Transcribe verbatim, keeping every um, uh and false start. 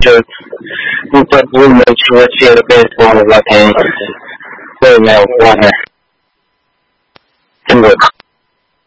to the room to see the baseball like a way of water.